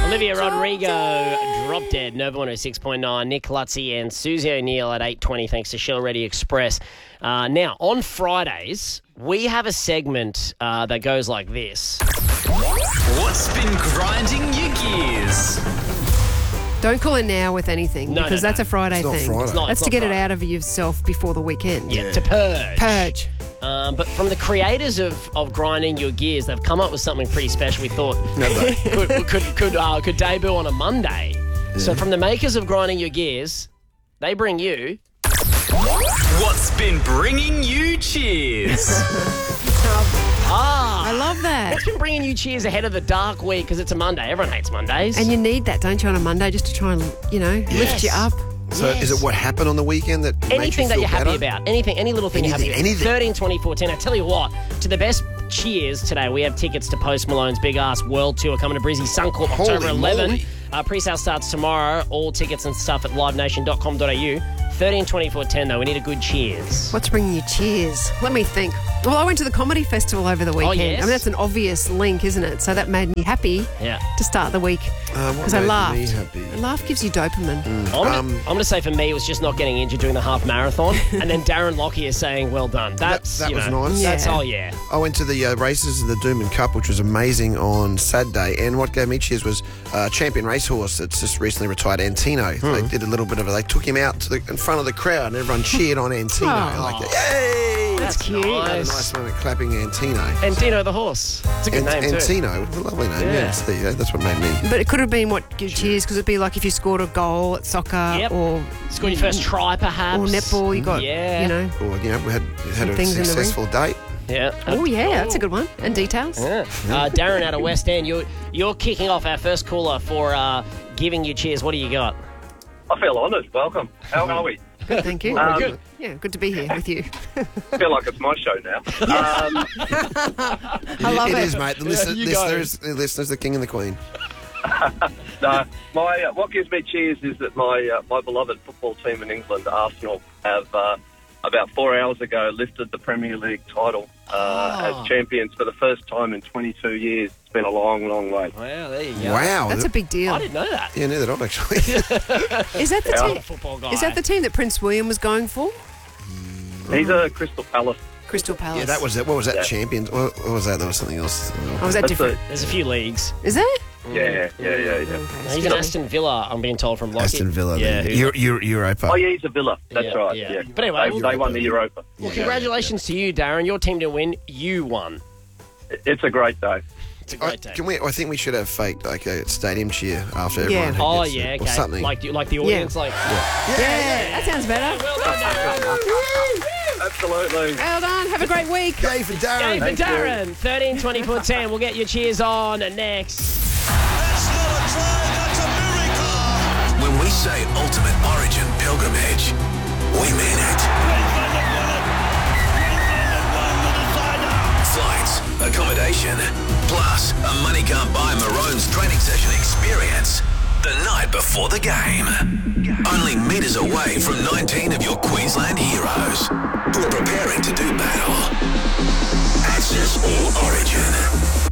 Olivia Rodrigo, Drop Dead, Nova 106.9, Nick Lutzy and Susie O'Neill at 8:20, thanks to Shell Ready Express. Now, on Fridays, we have a segment that goes like this. What's been grinding your gears? Don't call in now with anything because that's a Friday It's not thing. Friday. That's to get it out of yourself before the weekend. Yeah, to purge. Purge. But from the creators of Grinding Your Gears, they've come up with something pretty special. We thought could debut on a Monday. Yeah. So from the makers of Grinding Your Gears, they bring you... What's been bringing you cheers? I love that. What's been bringing you cheers ahead of the dark week? Because it's a Monday. Everyone hates Mondays. And you need that, don't you, on a Monday, just to try and, lift you up. So is it what happened on the weekend that makes you anything that feel you're happy better? about? Any little thing you're happy about? Anything. 13, 24, 10. I tell you what, to the best cheers today, we have tickets to Post Malone's Big Ass World Tour coming to Brizzy Suncorp October Holy 11. moly. Pre-sale starts tomorrow. All tickets and stuff at livenation.com.au. 13, 24, 10 though. We need a good cheers. What's bringing you cheers? Let me think. Well, I went to the comedy festival over the weekend. yes? I mean, that's an obvious link, isn't it? So that made me happy to start the week because I laughed. Me happy? A laugh gives you dopamine. I'm going to say for me, it was just not getting injured doing the half marathon. And then Darren Lockyer saying, well done. That was nice. That's, Yeah. I went to the races of the Doomben Cup, which was amazing on Saturday. And what gave me cheers was a champion racehorse that's just recently retired, Antino. They did a little bit of it. They took him out in front of the crowd and everyone cheered on Antino. Oh. Like, yay! That's cute. Had a nice moment clapping Antino. Antino the horse. It's a good name too. Antino, a lovely name. Yeah, so there you go. That's what made me. But it could have been what gives cheers because it'd be like if you scored a goal at soccer or scored your first try perhaps. or netball. You got, Or, we had a things in the ring. successful date. Yeah. Oh, yeah, that's a good one. And details. Yeah. Darren out of West End, you're kicking off our first caller for giving you cheers. What do you got? I feel honoured. Welcome. How are we? Good, thank you. Good. Yeah, good to be here with you. I feel like it's my show now. I love it. It is, mate. The listeners, the king and the queen. No, what gives me cheers is that my beloved football team in England, Arsenal, have about 4 hours ago lifted the Premier League title as champions for the first time in 22 years. It's been a long, long way. Wow, there you go. Wow. That's a big deal. I didn't know that. Yeah, neither did I, actually. Is that the I'm a team? football guy. Is that the team that Prince William was going for? He's a Crystal Palace. Crystal Palace. Yeah, that was it. What was that? Champions? What was that? There was something else. Oh, was that That's different? There's a few leagues. Is there? Yeah. He's an Aston Villa, I'm being told from Lockie. Aston Villa. Yeah. Europa. Oh, yeah, he's a Villa. That's right. Yeah. Yeah. But anyway, they won the Europa. well, congratulations to you, Darren. Your team didn't win. You won. It's a great day. It's a great day. I think we should have fake like a stadium cheer after everyone. who Oh, gets yeah, it, okay. Or something. Like the audience, Yeah, that sounds better. Well done, Darren. Absolutely. Well done. Have a great week. Yay for Darren. Yay for Darren. 13, 24, 10. We'll get your cheers on next. When we say ultimate origin pilgrimage, we mean it. Flights, accommodation, plus a money can't buy Maroon's training session experience the night before the game. Only meters away from 19 of your Queensland heroes who are preparing to do battle. Access all origin.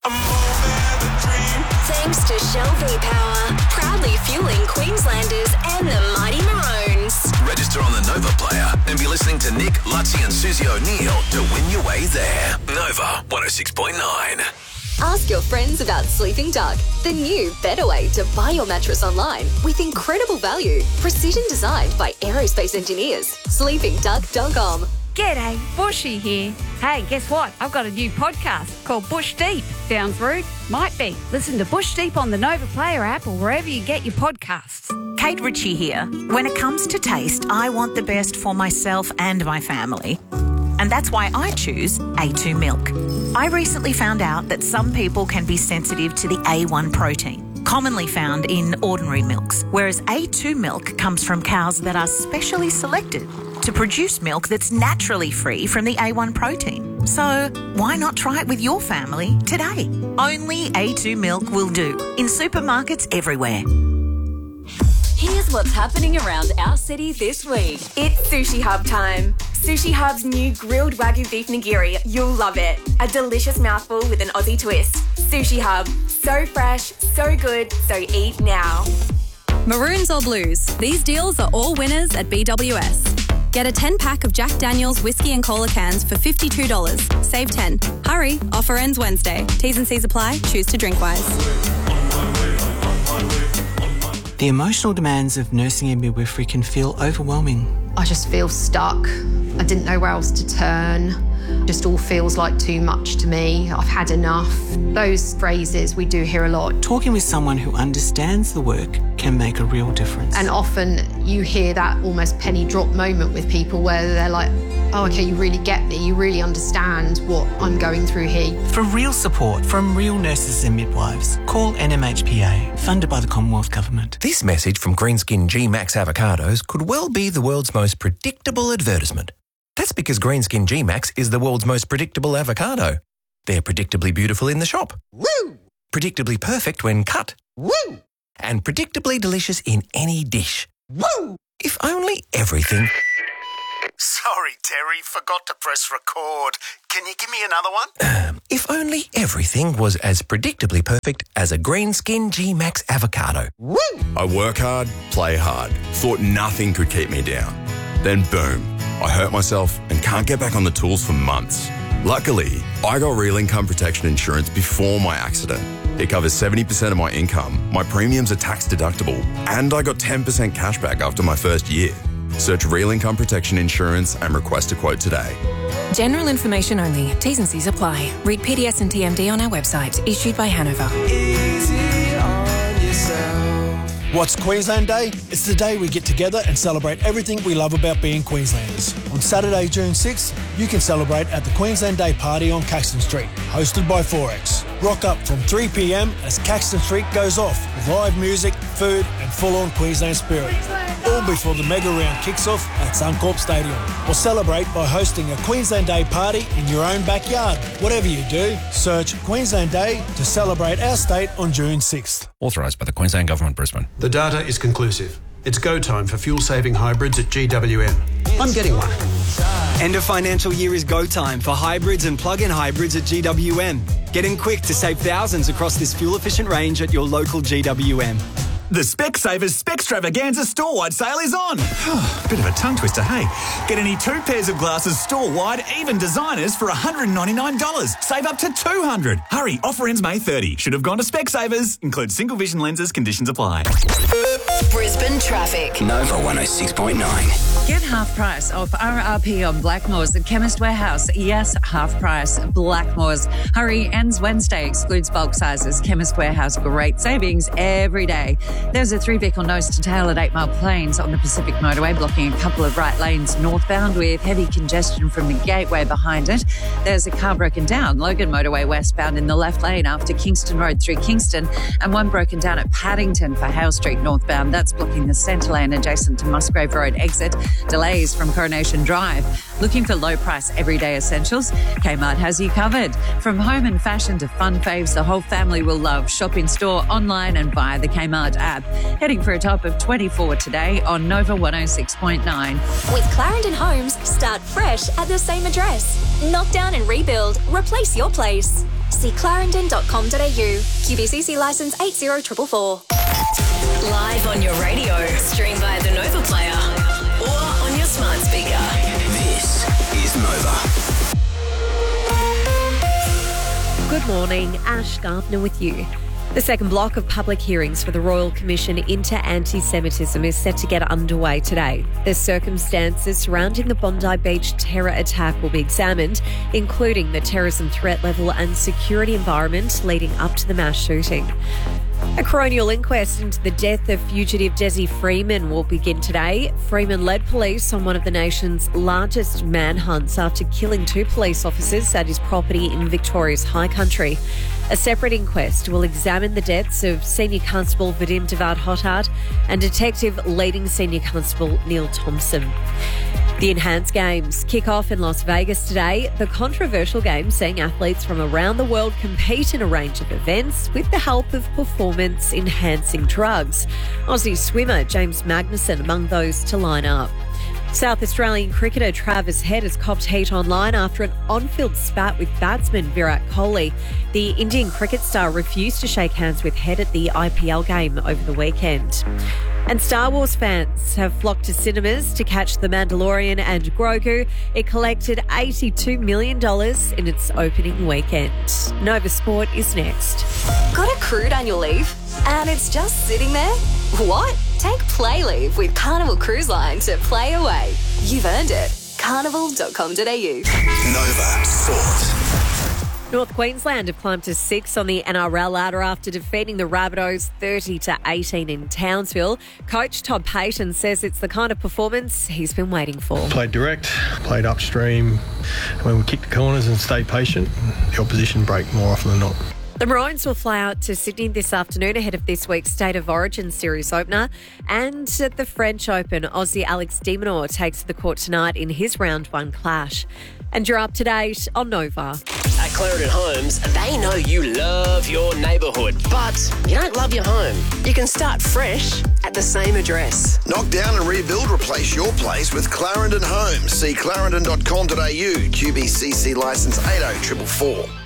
Thanks to Shell V-Power, proudly fueling Queenslanders and the Mighty Maroons. Register on the Nova player and be listening to Nick, Lutzy and Susie O'Neill to win your way there. Nova 106.9. Ask your friends about Sleeping Duck, the new, better way to buy your mattress online with incredible value. Precision designed by aerospace engineers. SleepingDuck.com. G'day, Bushy here. Hey, guess what? I've got a new podcast called Bush Deep. Sounds rude? Might be. Listen to Bush Deep on the Nova Player app or wherever you get your podcasts. Kate Ritchie here. When it comes to taste, I want the best for myself and my family. And that's why I choose A2 milk. I recently found out that some people can be sensitive to the A1 protein, commonly found in ordinary milks, whereas A2 milk comes from cows that are specially selected to produce milk that's naturally free from the A1 protein. So why not try it with your family today? Only A2 milk will do in supermarkets everywhere. Here's what's happening around our city this week. It's Sushi Hub time. Sushi Hub's new grilled Wagyu beef nigiri. You'll love it. A delicious mouthful with an Aussie twist. Sushi Hub. So fresh, so good, so eat now. Maroons or blues, these deals are all winners at BWS. Get a 10-pack of Jack Daniel's whiskey and cola cans for $52. Save 10. Hurry, offer ends Wednesday. T's and C's apply. Choose to drink wise. The emotional demands of nursing and midwifery can feel overwhelming. I just feel stuck. I didn't know where else to turn. Just all feels like too much to me. I've had enough. Those phrases we do hear a lot. Talking with someone who understands the work can make a real difference. And often you hear that almost penny drop moment with people where they're like, oh, okay, you really get me. You really understand what I'm going through here. For real support from real nurses and midwives, call NMHPA, funded by the Commonwealth Government. This message from Greenskin G-Max avocados could well be the world's most predictable advertisement. That's because Greenskin G-Max is the world's most predictable avocado. They're predictably beautiful in the shop. Woo! Predictably perfect when cut. Woo! And predictably delicious in any dish. Woo! If only everything... Sorry, Terry, forgot to press record. Can you give me another one? If only everything was as predictably perfect as a Greenskin G-Max avocado. Woo! I work hard, play hard. Thought nothing could keep me down. Then boom, I hurt myself and can't get back on the tools for months. Luckily, I got real income protection insurance before my accident. It covers 70% of my income, my premiums are tax deductible, and I got 10% cash back after my first year. Search Real Income Protection Insurance and request a quote today. General information only. T's and C's apply. Read PDS and TMD on our website. Issued by Hanover. Easy on yourself. What's Queensland Day? It's the day we get together and celebrate everything we love about being Queenslanders. On Saturday, June 6th, you can celebrate at the Queensland Day Party on Caxton Street, hosted by Forex. Rock up from 3 p.m. as Caxton Street goes off with live music, food and full-on Queensland spirit. All before the mega round kicks off at Suncorp Stadium. Or celebrate by hosting a Queensland Day party in your own backyard. Whatever you do, search Queensland Day to celebrate our state on June 6th. Authorised by the Queensland Government, Brisbane. The data is conclusive. It's go time for fuel-saving hybrids at GWM. I'm getting one. End of financial year is go time for hybrids and plug-in hybrids at GWM. Get in quick to save thousands across this fuel-efficient range at your local GWM. The Specsavers Specstravaganza store-wide sale is on. Bit of a tongue twister, hey? Get any 2 pairs of glasses store-wide, even designers, for $199. Save up to $200. Hurry, offer ends May 30. Should have gone to Specsavers. Includes single vision lenses, conditions apply. Brisbane traffic. Nova 106.9. Get half price off RRP on Blackmores at Chemist Warehouse. Yes, half price. Blackmores. Hurry, ends Wednesday. Excludes bulk sizes. Chemist Warehouse. Great savings every day. There's a 3-vehicle nose to tail at 8 Mile Plains on the Pacific Motorway, blocking a couple of right lanes northbound with heavy congestion from the gateway behind it. There's a car broken down, Logan Motorway westbound in the left lane after Kingston Road through Kingston, and one broken down at Paddington for Hale Street northbound. That's blocking the centre lane adjacent to Musgrave Road exit. Delays from Coronation Drive. Looking for low price everyday essentials? Kmart has you covered. From home and fashion to fun faves the whole family will love. Shop in store, online and via the Kmart app. Heading for a top of 24 today on Nova 106.9. With Clarendon Homes, start fresh at the same address. Knock down and rebuild. Replace your place. See clarendon.com.au. QBCC licence 80444. Live on your radio. Stream via the Nova Player or on your smart speaker. This is Nova. Good morning, Ash Gardner with you. The second block of public hearings for the Royal Commission into Anti-Semitism is set to get underway today. The circumstances surrounding the Bondi Beach terror attack will be examined, including the terrorism threat level and security environment leading up to the mass shooting. A coronial inquest into the death of fugitive Desi Freeman will begin today. Freeman led police on one of the nation's largest manhunts after killing 2 police officers at his property in Victoria's High Country. A separate inquest will examine the deaths of Senior Constable Vadim Devad-Hotard and Detective Leading Senior Constable Neil Thompson. The Enhanced Games kick off in Las Vegas today. The controversial game seeing athletes from around the world compete in a range of events with the help of performance-enhancing drugs. Aussie swimmer James Magnussen among those to line up. South Australian cricketer Travis Head has copped heat online after an on-field spat with batsman Virat Kohli. The Indian cricket star refused to shake hands with Head at the IPL game over the weekend. And Star Wars fans have flocked to cinemas to catch The Mandalorian and Grogu. It collected $82 million in its opening weekend. Nova Sport is next. Got accrued annual leave? And it's just sitting there? What? Take Play Leave with Carnival Cruise Line to play away. You've earned it. Carnival.com.au. Nova Sport. North Queensland have climbed to 6 on the NRL ladder after defeating the Rabbitohs 30-18 in Townsville. Coach Todd Payton says it's the kind of performance he's been waiting for. Played direct, played upstream. When we kicked the corners and stayed patient, the opposition break more often than not. The Maroons will fly out to Sydney this afternoon ahead of this week's State of Origin series opener. And at the French Open, Aussie Alex de Minaur takes the court tonight in his round 1 clash. And you're up to date on Nova. At Clarendon Homes, they know you love your neighbourhood, but you don't love your home. You can start fresh at the same address. Knock down and rebuild, replace your place with Clarendon Homes. See clarendon.com.au, QBCC licence 80444.